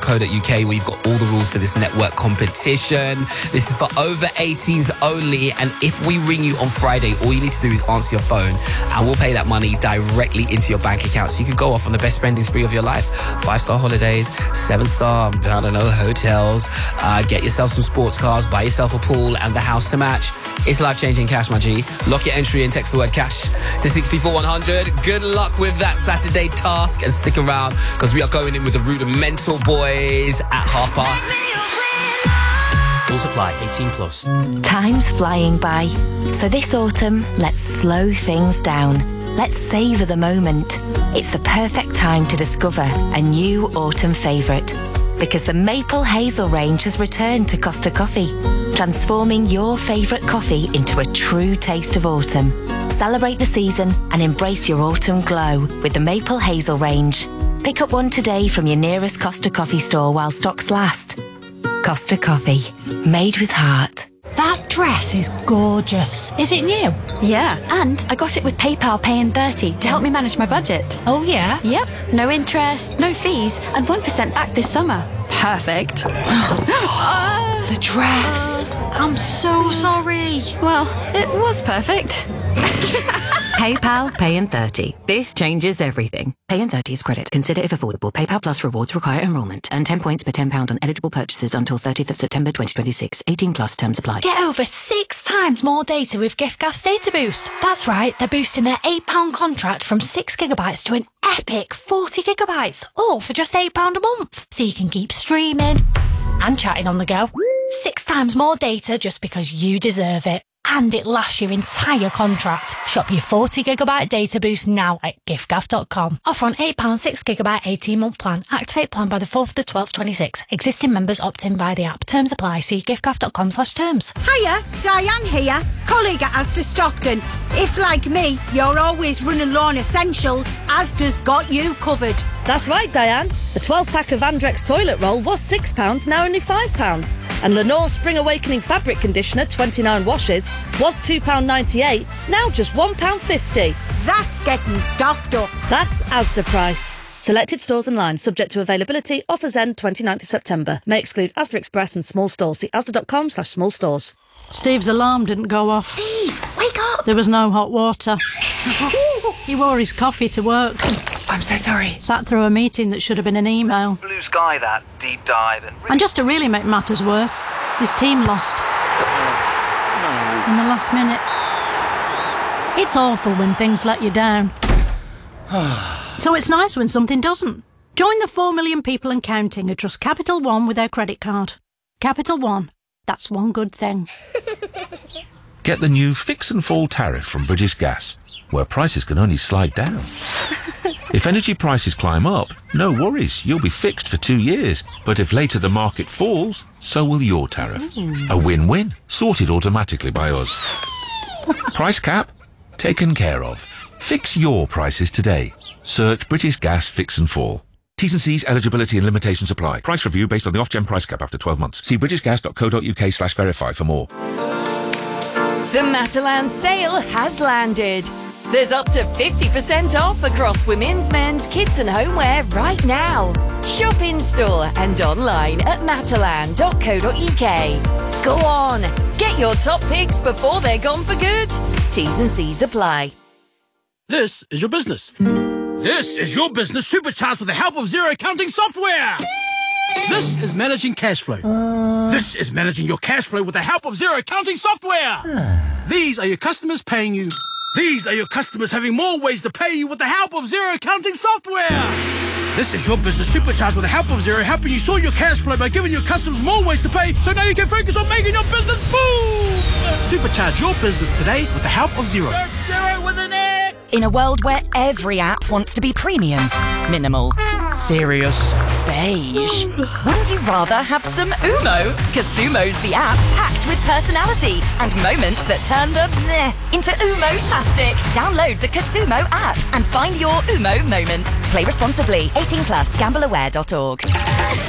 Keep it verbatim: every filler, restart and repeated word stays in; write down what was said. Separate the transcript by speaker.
Speaker 1: co dot uk, where you've got all the rules for this network competition. This is for over eighteens only, and if we ring you on Friday, all you need to do is answer your phone, and we'll pay that money directly into your bank account, so you can go off on the best spending spree of your life. Five-star holidays, seven-star, I don't know, hotels, uh, get yourself some sports cars, buy yourself a pool and the house to match. It's life-changing cash, my G. Lock your entry and text the word cash to six four one zero zero. Good luck with that Saturday task, and stick around because we are going in with the Rudimental Boys at half past.
Speaker 2: Rules apply, eighteen plus.
Speaker 3: Time's flying by, so this autumn, let's slow things down. Let's savour the moment. It's the perfect time to discover a new autumn favourite, because the Maple Hazel range has returned to Costa Coffee, transforming your favourite coffee into a true taste of autumn. Celebrate the season and embrace your autumn glow with the Maple Hazel range. Pick up one today from your nearest Costa Coffee store while stocks last. Costa Coffee, made with heart.
Speaker 4: That dress is gorgeous. Is it new?
Speaker 5: Yeah, and I got it with PayPal Pay in thirty to help me manage my budget.
Speaker 4: Oh, yeah?
Speaker 5: Yep, no interest, no fees, and one percent back this summer. Perfect. uh,
Speaker 4: The dress. I'm so sorry.
Speaker 5: Well, it was perfect.
Speaker 6: PayPal Pay in thirty. This changes everything. Pay in thirty is credit. Consider if affordable. PayPal Plus rewards require enrolment. Earn ten points per ten pounds on eligible purchases until thirtieth of September twenty twenty-six. eighteen plus terms apply.
Speaker 4: Get over six times more data with giffgaff's Data Boost. That's right, they're boosting their eight pounds contract from six gigabytes to an epic forty gigabytes, all for just eight pounds a month. So you can keep streaming and chatting on the go. Six times more data just because you deserve it. And it lasts your entire contract. Shop your forty gigabyte data boost now at giffgaff dot com. Offer on eight pounds six gigabyte eighteen month plan. Activate plan by the fourth of the twelfth twenty-six. Existing members opt in via the app. Terms apply. See giffgaff dot com slash terms.
Speaker 7: Hiya, Diane here, colleague at Asda Stockton. If, like me, you're always running low on essentials, Asda's got you covered.
Speaker 8: That's right, Diane. The twelve pack of Andrex toilet roll was six pounds, now only five pounds. And Lenore Spring Awakening fabric conditioner, twenty-nine washes, was two pounds ninety-eight, now just one pound fifty.
Speaker 7: That's getting stocked up.
Speaker 8: That's Asda price. Selected stores and lines, subject to availability. Offers end twenty-ninth of September. May exclude Asda Express and small stores. See asda dot com slash small stores.
Speaker 4: Steve's alarm didn't go off.
Speaker 7: Steve, wake up.
Speaker 4: There was no hot water. He wore his coffee to work.
Speaker 9: I'm so sorry.
Speaker 4: Sat through a meeting that should have been an email.
Speaker 9: Blue sky, that deep dive. And, really...
Speaker 4: and just to really make matters worse, his team lost.
Speaker 9: No.
Speaker 4: In the last minute. It's awful when things let you down. So it's nice when something doesn't. Join the four million people and counting who trust Capital One with their credit card. Capital One. That's one good thing.
Speaker 10: Get the new Fix and Fall tariff from British Gas, where prices can only slide down. If energy prices climb up, no worries, you'll be fixed for two years. But if later the market falls, so will your tariff. Mm. A win-win, sorted automatically by us. Price cap? Taken care of. Fix your prices today. Search British Gas Fix and Fall. T's and C's, eligibility and limitations apply. Price review based on the off-gen price cap after twelve months. See british gas dot co dot uk slash verify for more.
Speaker 6: The Matalan sale has landed. There's up to fifty percent off across women's, men's, kids and homeware right now. Shop in store and online at matalan dot co dot uk. Go on, get your top picks before they're gone for good. T's and C's apply.
Speaker 11: This is your business. This is your business supercharged with the help of Xero accounting software. This is managing cash flow. Uh... This is managing your cash flow with the help of Xero accounting software. These are your customers paying you. These are your customers having more ways to pay you with the help of Xero accounting software. This is your business supercharged with the help of Xero, helping you sort your cash flow by giving your customers more ways to pay, so now you can focus on making your business boom. Supercharge your business today with the help of Xero.
Speaker 7: Search Xero with an X.
Speaker 12: In a world where every app wants to be premium, minimal, serious, beige, wouldn't you rather have some Umo? Casumo's the app packed with personality and moments that turn the meh into Umo-tastic. Download the Casumo app and find your Umo moment. Play responsibly. eighteen plus, gamble aware dot org.